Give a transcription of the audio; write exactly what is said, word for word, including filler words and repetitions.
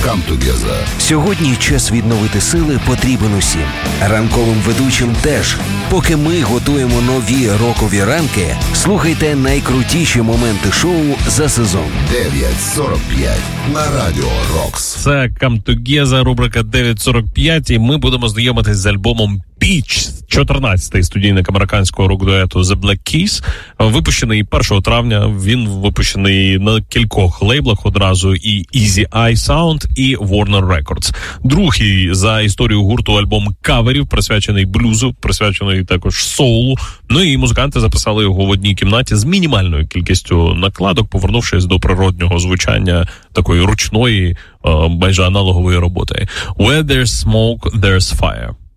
Come Together. Сьогодні час відновити сили потрібен усім. Ранковим ведучим теж. Поки ми готуємо нові рокові ранки, слухайте найкрутіші моменти шоу за сезон. дев'ять сорок п'ять на Радіо Рокс. Це Come Together, рубрика дев'ять сорок п'ять, і ми будемо знайомитись з альбомом Peach, чотирнадцятий студійник американського рок-дуету The Black Keys, випущений першого травня. Він випущений на кількох лейблах одразу: і Easy Eye Sound, і Warner Records. Другий за історію гурту альбом каверів, присвячений блюзу, присвячений також соулу. Ну і музиканти записали його в одній кімнаті з мінімальною кількістю накладок, повернувшись до природнього звучання такої ручної, майже аналогової роботи. Where there's smoke, there's fire.